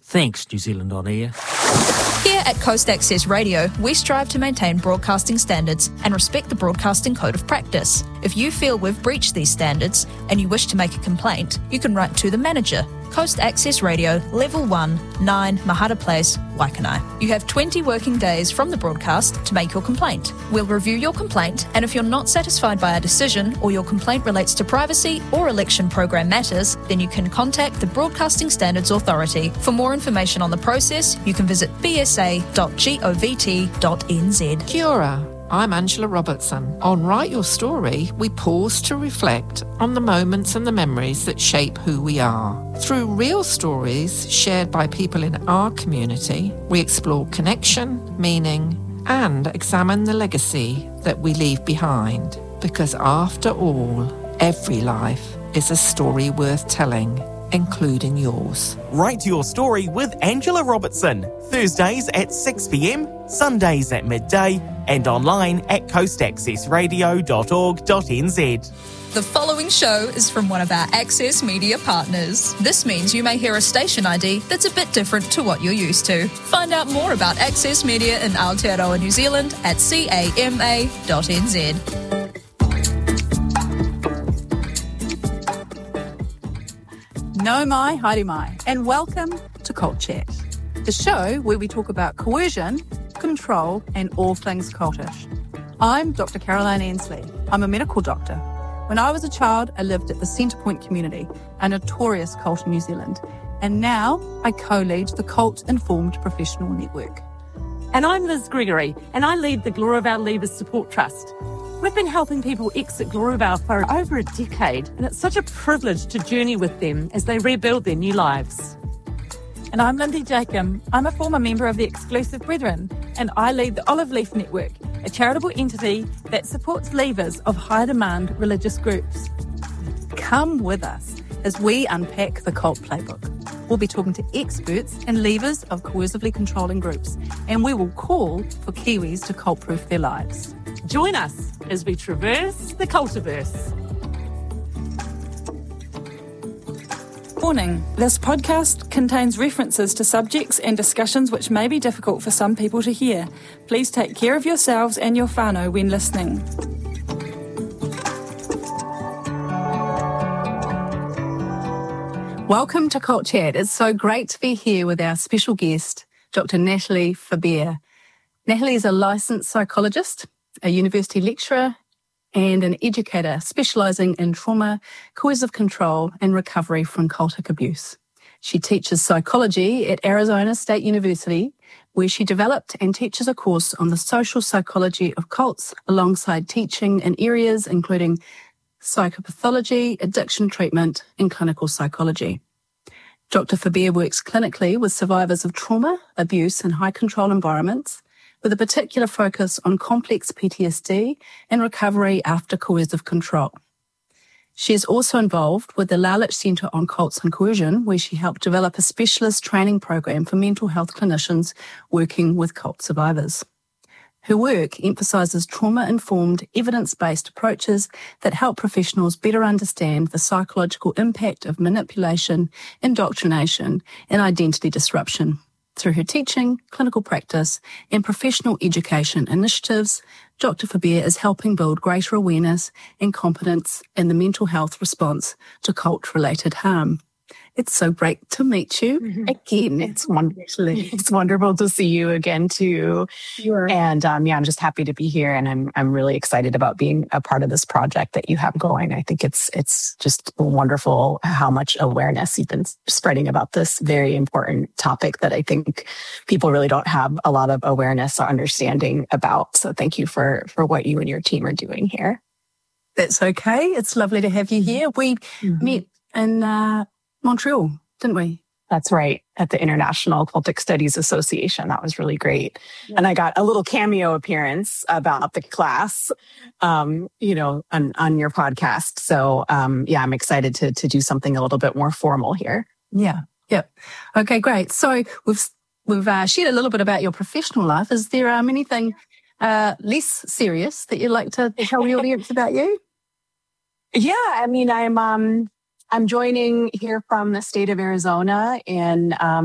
Thanks, New Zealand On Air. Here at Coast Access Radio, we strive to maintain broadcasting standards and respect the Broadcasting Code of Practice. If you feel we've breached these standards and you wish to make a complaint, you can write to the manager, Coast Access Radio, Level 1, 9 Mahara Place, Waikanai. You have 20 working days from the broadcast to make your complaint. We'll review your complaint, and if you're not satisfied by our decision or your complaint relates to privacy or election program matters, then you can contact the Broadcasting Standards Authority. For more information on the process, you can visit bsa.govt.nz. Kia ora. I'm Angela Robertson. On Write Your Story, we pause to reflect on the moments and the memories that shape who we are. Through real stories shared by people in our community, we explore connection, meaning, and examine the legacy that we leave behind. Because after all, every life is a story worth telling, including yours. Write Your Story with Angela Robertson. Thursdays at 6 p.m, Sundays at midday, and online at coastaccessradio.org.nz. The following show is from one of our Access Media partners. This means you may hear a station ID that's a bit different to what you're used to. Find out more about Access Media in Aotearoa, New Zealand at cama.nz. No mai, haere mai, and welcome to Cult Chat, the show where we talk about coercion, control, and all things cultish. I'm Dr. Caroline Ansley. I'm a medical doctor. When I was a child, I lived at the Centrepoint community, a notorious cult in New Zealand, and now I co-lead the Cult Informed Professional Network. And I'm Liz Gregory, and I lead the Gloryvale Leavers Support Trust. We've been helping people exit Gloryvale for over a decade, and it's such a privilege to journey with them as they rebuild their new lives. And I'm Lindy Jacob. I'm a former member of the Exclusive Brethren, and I lead the Olive Leaf Network, a charitable entity that supports leavers of high-demand religious groups. Come with us as we unpack the cult playbook. We'll be talking to experts and leavers of coercively controlling groups, and we will call for Kiwis to cult-proof their lives. Join us as we traverse the cultiverse. Warning, this podcast contains references to subjects and discussions which may be difficult for some people to hear. Please take care of yourselves and your whānau when listening. Welcome to Cult Chat. It's so great to be here with our special guest, Dr. Natalie Fabier. Natalie is a licensed psychologist, a university lecturer, and an educator specialising in trauma, coercive control, and recovery from cultic abuse. She teaches psychology at Arizona State University, where she developed and teaches a course on the social psychology of cults, alongside teaching in areas including psychopathology, addiction treatment, and clinical psychology. Dr. Fabier works clinically with survivors of trauma, abuse, and high-control environments, with a particular focus on complex PTSD and recovery after coercive control. She is also involved with the Lalich Centre on Cults and Coercion, where she helped develop a specialist training program for mental health clinicians working with cult survivors. Her work emphasises trauma-informed, evidence-based approaches that help professionals better understand the psychological impact of manipulation, indoctrination, and identity disruption. Through her teaching, clinical practice, and professional education initiatives, Dr. Fabier is helping build greater awareness and competence in the mental health response to cult-related harm. It's so great to meet you again. It's wonderful to see you again too. Sure. And I'm just happy to be here, and I'm really excited about being a part of this project that you have going. I think it's just wonderful how much awareness you've been spreading about this very important topic that I think people really don't have a lot of awareness or understanding about. So thank you for what you and your team are doing here. That's okay. It's lovely to have you here. We met in Montreal, didn't we? That's right. At the International Cultic Studies Association. That was really great. Yeah. And I got a little cameo appearance about the class, on your podcast. So, I'm excited to do something a little bit more formal here. Yeah. Okay, great. So we've shared a little bit about your professional life. Is there anything less serious that you'd like to tell the audience about you? Yeah, I'm joining here from the state of Arizona in